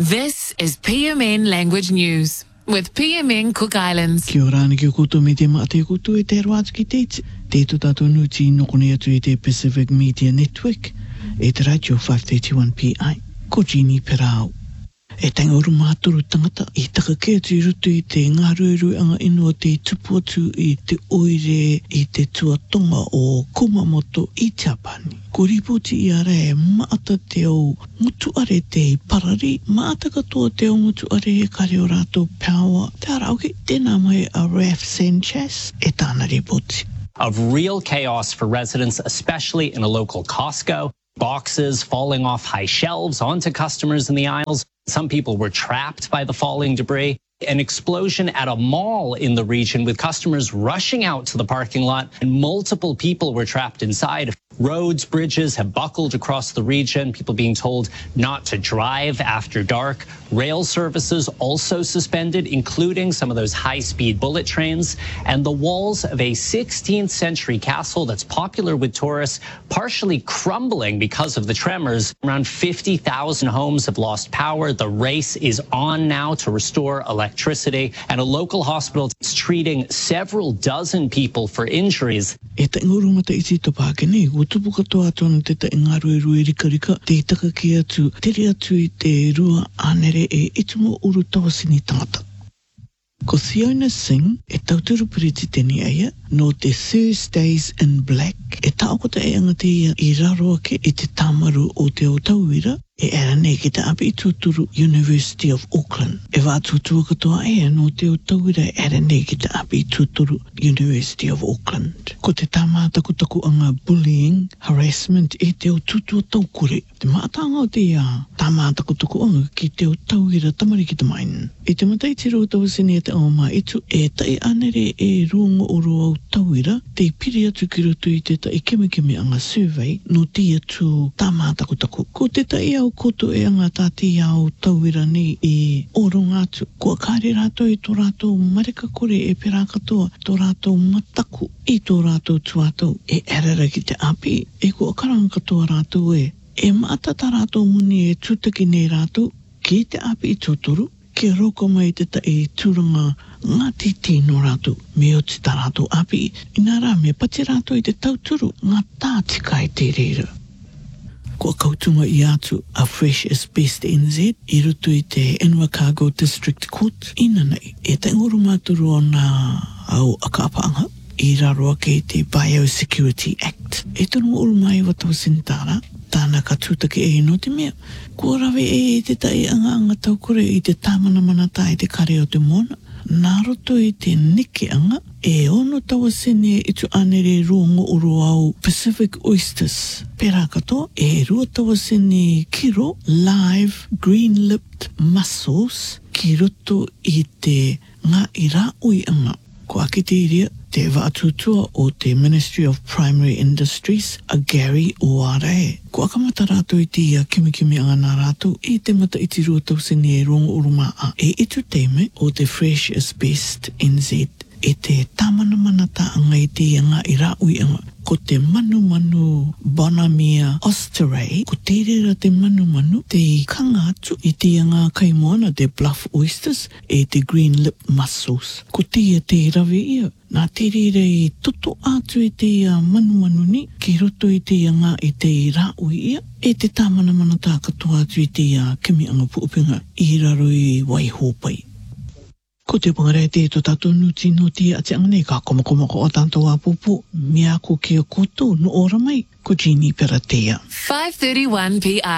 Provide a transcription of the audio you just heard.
This is PMN Language News with PMN Cook Islands. Kia ora ni ki koutou me te maa te koutou e te aroa ki teiti. Te to tātou nuti nokone atu e te Pacific Media Network e te radio 531 PI. Ko Jeannie Perau. E tanga uru māturu tangata i takake atu I rutu I te ngārueru anga inua te tupu atu I te oire I te tuatonga o Kumamoto I Japani. Ko ripoti I ara e maata te au mutu are te parari, maata katoa te au mutu are e kare o rātou power. Te arauke, tēnā mai a Raf Sanchez e tāna ripoti. Of real chaos for residents, especially in a local Costco. Boxes falling off high shelves onto customers in the aisles. Some people were trapped by the falling debris. An explosion at a mall in the region with customers rushing out to the parking lot and multiple people were trapped inside. Roads, bridges have buckled across the region, people being told not to drive after dark. Rail services also suspended, including some of those high-speed bullet trains. And the walls of a 16th century castle that's popular with tourists partially crumbling because of the tremors. Around 50,000 homes have lost power. The race is on now to restore electricity. And a local hospital is treating several dozen people for injuries. E te nguru mata iti to pākene, utupu katoa tonu te ta ingaru rui rika te taka ki atu, tere atu I te rua anere e itumo uru tawasini tangata. Ko Fiona Singh e tauturu piriti teni aia no te Thursdays in Black e taokota e angate ia I raro ake I te tamaru o te o tauira e era nei ki te api I tūturu University of Auckland. E wātutua katoa ea no te o tauira e era nei ki te api I tūturu University of Auckland. Ko te tāmātaku anga bullying, harassment e te o tūtua taukure. Te mātanga o te ia tāmātaku anga ki te o tauira tamari ki te main. E te matai tiro o tawasini e te aoma itu e tai anere e ruongo o roa o tauira te piri atu ki rutu I te tai kemekeme anga survey no te atu tāmātaku. Ko te tai au koto e anga tāti au tauira nei e oronga atu. Kua kāre rātou I tō rātou marika kore e pera katoa tō rātou mataku I tō rātou tuatou e erara ki te api e kua karanga katoa rātou e mātata rātou muni e tūtaki nei rātou ki te api I tōtoru ke roko mai te tai tūranga ngāti tino rātou me o te rātou api ina rā me pati rātou I te tauturu ngā tātika I te reira. Kua kautunga I atu a Fresh is Best NZ I rutu I te Invercargill District Court ina nei e te nguru māturu o nā au akapaanga I raro ake te Biosecurity Act e tono uru mai watau sintara tāna ka tūtake e no te mea kua rawe e te tai anga taukore I te tāmana manata I te kare o te mona nā roto I te neke anga e ono tawasene I tu anere ruongo uru au Pacific Oysters. Pera katoa e rua tawasene kiro live green-lipped mussels ki roto I te ngā ira ui anga. Ko ake te iria te wātutua o te Ministry of Primary Industries a Gary Oarae. Ko akamata rātou I te ia kimikimi anga nā rātou I te mata iti rua tausene e rongo uruma a e itu teime o te Fresh is Best NZ e te tāmana manata anga I te anga I rā ui anga. Ko te manu Bonamia Osterei, ko te rera te manu te kanga atu I te anga kaimoana te Bluff Oysters e te Green Lip Mussels. Ko te rawe ia, nā te rera I toto atu I te manu ni, ki roto I te anga I te rā ui ia, e te tāmana manata katoa atu I te kimi anga puupinga I raro I Waihopai. Ko te pangare te to tātou nuti no te ati anga nei ka komakomako o tātou apupu, mea ko kia koto no ora mai, ko Jeannie Peratea. 531 PI.